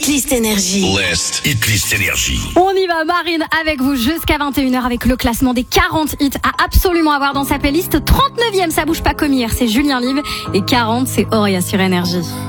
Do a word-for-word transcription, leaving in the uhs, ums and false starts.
Hitlist Énergie. List. Hitlist Énergie. On y va, Marine, avec vous jusqu'à vingt et une heures avec le classement des quarante hits à absolument avoir dans sa playlist. trente-neuvième, ça bouge pas comme hier, c'est Julien Live. Et quarante, c'est Auria sur Énergie.